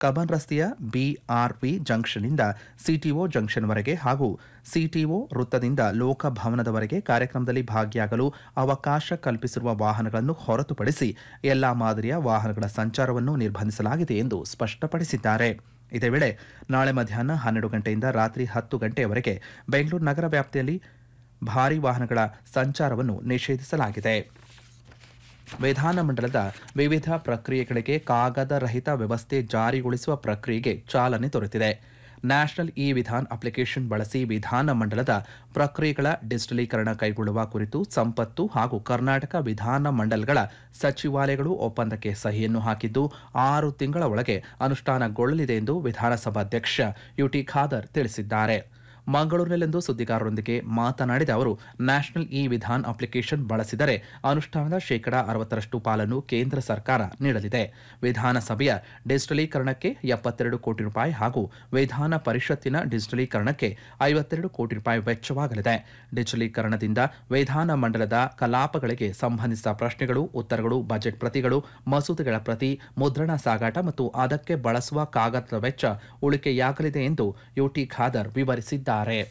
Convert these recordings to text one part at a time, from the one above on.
Cubbon ರಸ್ತೆಯ BRV ಜಂಕ್ಷನ್ನಿಂದ CTO ಜಂಕ್ಷನ್ವರೆಗೆ ಹಾಗೂ CTO ವೃತ್ತದಿಂದ ಲೋಕಭವನದವರೆಗೆ ಕಾರ್ಯಕ್ರಮದಲ್ಲಿ ಭಾಗಿಯಾಗಲು ಅವಕಾಶ ಕಲ್ಪಿಸಿರುವ ವಾಹನಗಳನ್ನು ಹೊರತುಪಡಿಸಿ ಎಲ್ಲಾ ಮಾದರಿಯ ವಾಹನಗಳ ಸಂಚಾರವನ್ನು ನಿರ್ಬಂಧಿಸಲಾಗಿದೆ ಎಂದು ಸ್ಪಷ್ಟಪಡಿಸಿದ್ದಾರೆ. ಇದೇ ವೇಳೆ ನಾಳೆ ಮಧ್ಯಾಹ್ನ 12 ಗಂಟೆಯಿಂದ ರಾತ್ರಿ 10 ಗಂಟೆಯವರೆಗೆ ಬೆಂಗಳೂರು ನಗರ ವ್ಯಾಪ್ತಿಯಲ್ಲಿ ಭಾರೀ ವಾಹನಗಳ ಸಂಚಾರವನ್ನು ನಿಷೇಧಿಸಲಾಗಿದೆ. ವಿಧಾನಮಂಡಲದ ವಿವಿಧ ಪ್ರಕ್ರಿಯೆಗಳಿಗೆ ಕಾಗದ ರಹಿತ ವ್ಯವಸ್ಥೆ ಜಾರಿಗೊಳಿಸುವ ಪ್ರಕ್ರಿಯೆಗೆ ಚಾಲನೆ ದೊರೆತಿದೆ. ನ್ಯಾಷನಲ್ ಇ ವಿಧಾನ್ ಅಪ್ಲಿಕೇಶನ್ ಬಳಸಿ ವಿಧಾನಮಂಡಲದ ಪ್ರಕ್ರಿಯೆಗಳ ಡಿಜಿಟಲೀಕರಣ ಕೈಗೊಳ್ಳುವ ಕುರಿತು ಸಂಪತ್ತು ಹಾಗೂ ಕರ್ನಾಟಕ ವಿಧಾನಮಂಡಲಗಳ ಸಚಿವಾಲಯಗಳು ಒಪ್ಪಂದಕ್ಕೆ ಸಹಿಯನ್ನು ಹಾಕಿದ್ದು 6 ತಿಂಗಳ ಒಳಗೆ ಅನುಷ್ಠಾನಗೊಳ್ಳಲಿದೆ ಎಂದು ವಿಧಾನಸಭಾಧ್ಯಕ್ಷ ಯುಟಿ ಖಾದರ್ ತಿಳಿಸಿದ್ದಾರೆ. ಮಂಗಳೂರಿನಲ್ಲಿಂದು ಸುದ್ದಿಗಾರರೊಂದಿಗೆ ಮಾತನಾಡಿದ ಅವರು, ನ್ಯಾಷನಲ್ ಇ ವಿಧಾನ್ ಅಪ್ಲಿಕೇಶನ್ ಬಳಸಿದರೆ ಅನುಷ್ಠಾನದ ಶೇಕಡಾ 60ರಷ್ಟು ಪಾಲನ್ನು ಕೇಂದ್ರ ಸರ್ಕಾರ ನೀಡಲಿದೆ. ವಿಧಾನಸಭೆಯ ಡಿಜಿಟಲೀಕರಣಕ್ಕೆ 72 ಕೋಟಿ ರೂಪಾಯಿ ಹಾಗೂ ವಿಧಾನ ಪರಿಷತ್ತಿನ ಡಿಜಿಟಲೀಕರಣಕ್ಕೆ 52 ಕೋಟಿ ರೂಪಾಯಿ ವೆಚ್ಚವಾಗಲಿದೆ. ಡಿಜಿಟಲೀಕರಣದಿಂದ ವಿಧಾನಮಂಡಲದ ಕಲಾಪಗಳಿಗೆ ಸಂಬಂಧಿಸಿದ ಪ್ರಶ್ನೆಗಳು, ಉತ್ತರಗಳು, ಬಜೆಟ್ ಪ್ರತಿಗಳು, ಮಸೂದೆಗಳ ಪ್ರತಿ, ಮುದ್ರಣ ಸಾಗಾಟ ಮತ್ತು ಅದಕ್ಕೆ ಬಳಸುವ ಕಾಗದದ ವೆಚ್ಚ ಉಳಿಕೆಯಾಗಲಿದೆ ಎಂದು ಯುಟಿ ಖಾದರ್ ವಿವರಿಸಿದ್ದಾರೆ.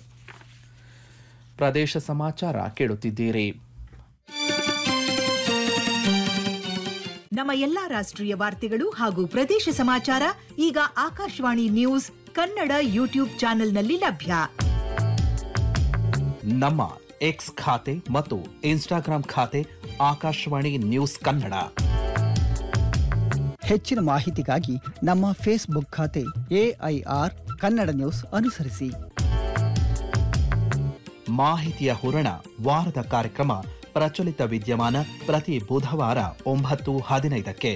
ಪ್ರದೇಶ ಸಮಾಚಾರ ಕೇಳುತ್ತಿದ್ದೀರಿ. ನಮ್ಮ ಎಲ್ಲಾ ರಾಷ್ಟ್ರೀಯ ವಾರ್ತೆಗಳು ಹಾಗೂ ಪ್ರದೇಶ ಸಮಾಚಾರ ಈಗ ಆಕಾಶವಾಣಿ ನ್ಯೂಸ್ ಕನ್ನಡ ಯೂಟ್ಯೂಬ್ ಚಾನೆಲ್ನಲ್ಲಿ ಲಭ್ಯ. ನಮ್ಮ ಎಕ್ಸ್ ಖಾತೆ ಮತ್ತು ಇನ್ಸ್ಟಾಗ್ರಾಂ ಖಾತೆ ಆಕಾಶವಾಣಿ ನ್ಯೂಸ್ ಕನ್ನಡ. ಹೆಚ್ಚಿನ ಮಾಹಿತಿಗಾಗಿ ನಮ್ಮ ಫೇಸ್ಬುಕ್ ಖಾತೆ AIR ಕನ್ನಡ ನ್ಯೂಸ್ ಅನುಸರಿಸಿ. ಮಾಹಿತಿಯ ಹೂರಣ ವಾರದ ಕಾರ್ಯಕ್ರಮ ಪ್ರಚಲಿತ ವಿದ್ಯಮಾನ ಪ್ರತಿ ಬುಧವಾರ 9:15ಕ್ಕೆ.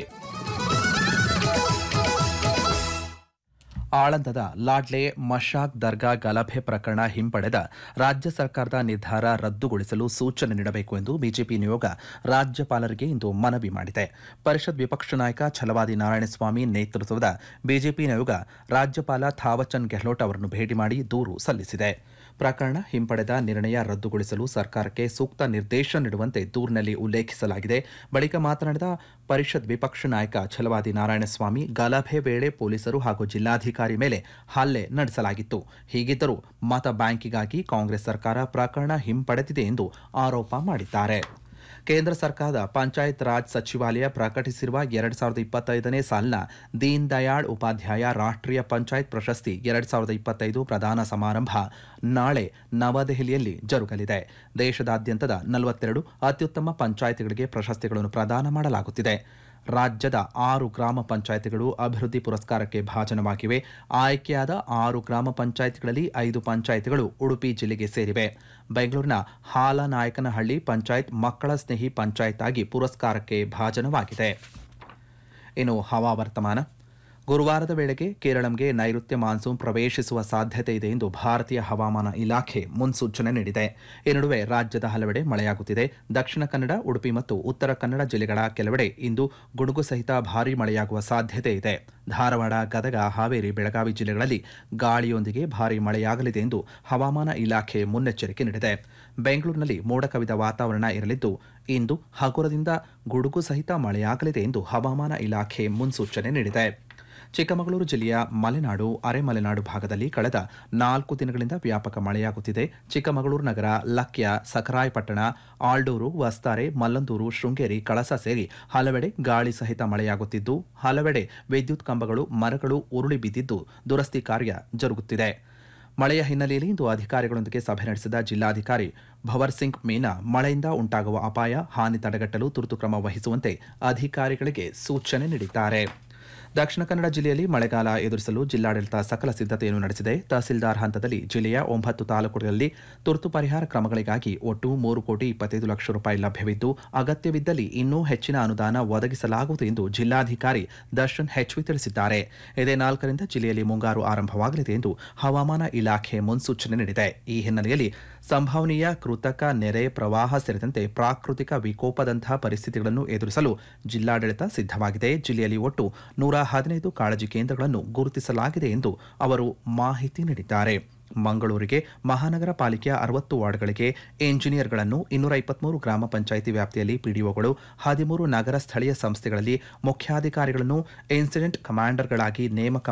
ಆಳಂದದ ಲಾಡ್ಲೆ ಮಶಾಕ್ ದರ್ಗಾ ಗಲಭೆ ಪ್ರಕರಣ ಹಿಂಪಡೆದ ರಾಜ್ಯ ಸರ್ಕಾರದ ನಿರ್ಧಾರ ರದ್ದುಗೊಳಿಸಲು ಸೂಚನೆ ನೀಡಬೇಕು ಎಂದು ಬಿಜೆಪಿ ನಿಯೋಗ ರಾಜ್ಯಪಾಲರಿಗೆ ಇಂದು ಮನವಿ ಮಾಡಿದೆ. ಪರಿಷತ್ ವಿಪಕ್ಷ ನಾಯಕ ಛಲವಾದಿ ನಾರಾಯಣಸ್ವಾಮಿ ನೇತೃತ್ವದ ಬಿಜೆಪಿ ನಿಯೋಗ ರಾಜ್ಯಪಾಲ ಥಾವರ್ಚಂದ್ ಗೆಹ್ಲೋಟ್ ಅವರನ್ನು ಭೇಟಿ ಮಾಡಿ ದೂರು ಸಲ್ಲಿಸಿದೆ. ಪ್ರಕರಣ ಹಿಂಪಡೆದ ನಿರ್ಣಯ ರದ್ದುಗೊಳಿಸಲು ಸರ್ಕಾರಕ್ಕೆ ಸೂಕ್ತ ನಿರ್ದೇಶನ ನೀಡುವಂತೆ ದೂರಿನಲ್ಲಿ ಉಲ್ಲೇಖಿಸಲಾಗಿದೆ. ಬಳಿಕ ಮಾತನಾಡಿದ ಪರಿಷತ್ ವಿಪಕ್ಷ ನಾಯಕ ಛಲವಾದಿ ನಾರಾಯಣಸ್ವಾಮಿ, ಗಲಭೆ ವೇಳೆ ಪೊಲೀಸರು ಹಾಗೂ ಜಿಲ್ಲಾಧಿಕಾರಿ ಮೇಲೆ ಹಲ್ಲೆ ನಡೆಸಲಾಗಿತ್ತು. ಹೀಗಿದ್ದರೂ ಮತ ಬ್ಯಾಂಕಿಗಾಗಿ ಕಾಂಗ್ರೆಸ್ ಸರ್ಕಾರ ಪ್ರಕರಣ ಹಿಂಪಡೆದಿದೆ ಎಂದು ಆರೋಪ ಮಾಡಿದ್ದಾರೆ. ಕೇಂದ್ರ ಸರ್ಕಾರದ ಪಂಚಾಯತ್ ರಾಜ್ ಸಚಿವಾಲಯ ಪ್ರಕಟಿಸಿರುವ 2025ನೇ ಸಾಲಿನ ದೀನ್ ದಯಾಳ್ ಉಪಾಧ್ಯಾಯ ರಾಷ್ಟ್ರೀಯ ಪಂಚಾಯತ್ ಪ್ರಶಸ್ತಿ 2025 ಪ್ರದಾನ ಸಮಾರಂಭ ನಾಳೆ ನವದೆಹಲಿಯಲ್ಲಿ ಜರುಗಲಿದೆ. ದೇಶದಾದ್ಯಂತದ 42 ಅತ್ಯುತ್ತಮ ಪಂಚಾಯತ್ಗಳಿಗೆ ಪ್ರಶಸ್ತಿಗಳನ್ನು ಪ್ರದಾನ ಮಾಡಲಾಗುತ್ತಿದೆ. ರಾಜ್ಯದ 6 ಗ್ರಾಮ ಪಂಚಾಯತ್ಗಳು ಅಭಿವೃದ್ಧಿ ಪುರಸ್ಕಾರಕ್ಕೆ ಭಾಜನವಾಗಿವೆ. ಆಯ್ಕೆಯಾದ 6 ಗ್ರಾಮ ಪಂಚಾಯತ್ಗಳಲ್ಲಿ 5 ಪಂಚಾಯತ್ಗಳು ಉಡುಪಿ ಜಿಲ್ಲೆಗೆ ಸೇರಿವೆ. ಬೆಂಗಳೂರಿನ ಹಾಲನಾಯಕನಹಳ್ಳಿ ಪಂಚಾಯತ್ ಮಕ್ಕಳ ಸ್ನೇಹಿ ಪಂಚಾಯತ್ ಆಗಿ ಪುರಸ್ಕಾರಕ್ಕೆ ಭಾಜನವಾಗಿದೆ. ಇನ್ನು ಹವಾವರ್ತಮಾನ. ಗುರುವಾರದ ವೇಳೆಗೆ ಕೇರಳಂಗೆ ನೈಋತ್ಯ ಮಾನ್ಸೂನ್ ಪ್ರವೇಶಿಸುವ ಸಾಧ್ಯತೆ ಇದೆ ಎಂದು ಭಾರತೀಯ ಹವಾಮಾನ ಇಲಾಖೆ ಮುನ್ಸೂಚನೆ ನೀಡಿದೆ. ಈ ನಡುವೆ ರಾಜ್ಯದ ಹಲವೆಡೆ ಮಳೆಯಾಗುತ್ತಿದೆ. ದಕ್ಷಿಣ ಕನ್ನಡ, ಉಡುಪಿ ಮತ್ತು ಉತ್ತರ ಕನ್ನಡ ಜಿಲ್ಲೆಗಳ ಕೆಲವೆಡೆ ಇಂದು ಗುಡುಗು ಸಹಿತ ಭಾರೀ ಮಳೆಯಾಗುವ ಸಾಧ್ಯತೆ ಇದೆ. ಧಾರವಾಡ, ಗದಗ, ಹಾವೇರಿ, ಬೆಳಗಾವಿ ಜಿಲ್ಲೆಗಳಲ್ಲಿ ಗಾಳಿಯೊಂದಿಗೆ ಭಾರೀ ಮಳೆಯಾಗಲಿದೆ ಎಂದು ಹವಾಮಾನ ಇಲಾಖೆ ಮುನ್ನೆಚ್ಚರಿಕೆ ನೀಡಿದೆ. ಬೆಂಗಳೂರಿನಲ್ಲಿ ಮೋಡ ಕವಿದ ವಾತಾವರಣ ಇರಲಿದ್ದು ಇಂದು ಹಗುರದಿಂದ ಗುಡುಗು ಸಹಿತ ಮಳೆಯಾಗಲಿದೆ ಎಂದು ಹವಾಮಾನ ಇಲಾಖೆ ಮುನ್ಸೂಚನೆ ನೀಡಿದೆ. ಚಿಕ್ಕಮಗಳೂರು ಜಿಲ್ಲೆಯ ಮಲೆನಾಡು, ಅರೆಮಲೆನಾಡು ಭಾಗದಲ್ಲಿ ಕಳೆದ 4 ದಿನಗಳಿಂದ ವ್ಯಾಪಕ ಮಳೆಯಾಗುತ್ತಿದೆ. ಚಿಕ್ಕಮಗಳೂರು ನಗರ, ಲಕ್ಯ, ಸಖರಾಯಪಟ್ಟಣ, ಆಲ್ಡೂರು, ವಸ್ತಾರೆ, ಮಲ್ಲಂದೂರು, ಶೃಂಗೇರಿ, ಕಳಸ ಸೇರಿ ಹಲವೆಡೆ ಗಾಳಿ ಸಹಿತ ಮಳೆಯಾಗುತ್ತಿದ್ದು ಹಲವೆಡೆ ವಿದ್ಯುತ್ ಕಂಬಗಳು, ಮರಗಳು ಉರುಳಿ ಬಿದ್ದಿದ್ದು ದುರಸ್ತಿ ಕಾರ್ಯ ಜರುಗುತ್ತಿದೆ. ಮಳೆಯ ಹಿನ್ನೆಲೆಯಲ್ಲಿ ಇಂದು ಅಧಿಕಾರಿಗಳೊಂದಿಗೆ ಸಭೆ ನಡೆಸಿದ ಜಿಲ್ಲಾಧಿಕಾರಿ ಭವರ್ ಸಿಂಗ್ ಮೀನಾ ಮಳೆಯಿಂದ ಉಂಟಾಗುವ ಅಪಾಯ, ಹಾನಿ ತಡೆಗಟ್ಟಲು ತುರ್ತು ಕ್ರಮ ವಹಿಸುವಂತೆ ಅಧಿಕಾರಿಗಳಿಗೆ ಸೂಚನೆ ನೀಡಿದ್ದಾರೆ. ದಕ್ಷಿಣ ಕನ್ನಡ ಜಿಲ್ಲೆಯಲ್ಲಿ ಮಳೆಗಾಲ ಎದುರಿಸಲು ಜಿಲ್ಲಾಡಳಿತ ಸಕಲ ಸಿದ್ಧತೆಯನ್ನು ನಡೆಸಿದೆ. ತಹಸೀಲ್ದಾರ್ ಹಂತದಲ್ಲಿ ಜಿಲ್ಲೆಯ 9 ತಾಲೂಕುಗಳಲ್ಲಿ ತುರ್ತು ಪರಿಹಾರ ಕ್ರಮಗಳಿಗಾಗಿ ಒಟ್ಟು 3,25,00,000 ಲಭ್ಯವಿದ್ದು ಅಗತ್ಯವಿದ್ದಲ್ಲಿ ಇನ್ನೂ ಹೆಚ್ಚಿನ ಅನುದಾನ ಒದಗಿಸಲಾಗುವುದು ಎಂದು ಜಿಲ್ಲಾಧಿಕಾರಿ ದರ್ಶನ್ ಹೆಚ್ವಿ ತಿಳಿಸಿದ್ದಾರೆ. ಇದೇ 4ರಿಂದ ಜಿಲ್ಲೆಯಲ್ಲಿ ಮುಂಗಾರು ಆರಂಭವಾಗಲಿದೆ ಎಂದು ಹವಾಮಾನ ಇಲಾಖೆ ಮುನ್ಸೂಚನೆ ನೀಡಿದೆ. ಈ ಹಿನ್ನೆಲೆಯಲ್ಲಿ ಸಂಭವನೀಯ ಕೃತಕ ನೆರೆ, ಪ್ರವಾಹ ಸೇರಿದಂತೆ ಪ್ರಾಕೃತಿಕ ವಿಕೋಪದಂತಹ ಪರಿಸ್ಥಿತಿಗಳನ್ನು ಎದುರಿಸಲು ಜಿಲ್ಲಾಡಳಿತ ಸಿದ್ಧವಾಗಿದೆ. ಜಿಲ್ಲೆಯಲ್ಲಿ ಒಟ್ಟು 115 ಕಾಳಜಿ ಕೇಂದ್ರಗಳನ್ನು ಗುರುತಿಸಲಾಗಿದೆ ಎಂದು ಅವರು ಮಾಹಿತಿ ನೀಡಿದ್ದಾರೆ. ಮಂಗಳೂರಿಗೆ ಮಹಾನಗರ ಪಾಲಿಕೆಯ 60 ವಾರ್ಡ್ಗಳಿಗೆ ಎಂಜಿನಿಯರ್ಗಳನ್ನು 223 ಗ್ರಾಮ ಪಂಚಾಯಿತಿ ವ್ಯಾಪ್ತಿಯಲ್ಲಿ ಪಿಡಿಒಗಳು 13 ನಗರ ಸ್ಥಳೀಯ ಸಂಸ್ಥೆಗಳಲ್ಲಿ ಮುಖ್ಯಾಧಿಕಾರಿಗಳನ್ನು ಇನ್ಸಿಡೆಂಟ್ ಕಮಾಂಡರ್ಗಳಾಗಿ ನೇಮಕ